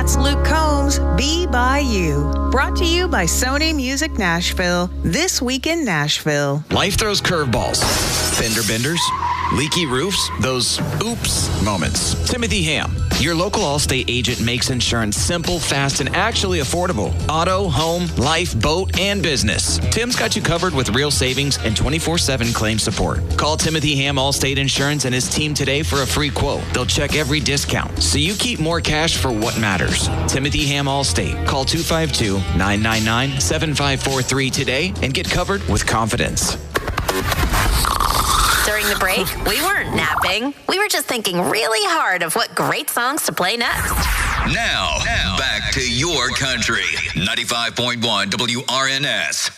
That's Luke Combs, Be By You. Brought to you by Sony Music Nashville. This week in Nashville. Life throws curveballs. Fender benders, leaky roofs, those oops moments. Timothy Ham, your local Allstate agent, makes insurance simple, fast, and actually affordable. Auto, home, life, boat, and business. Tim's got you covered with real savings and 24/7 claim support. Call Timothy Ham Allstate Insurance and his team today for a free quote. They'll check every discount, so you keep more cash for what matters. Timothy Ham Allstate. Call 252-999-7543 today and get covered with confidence. During the break, we weren't napping. We were just thinking really hard of what great songs to play next. Now back to your country. 95.1 WRNS.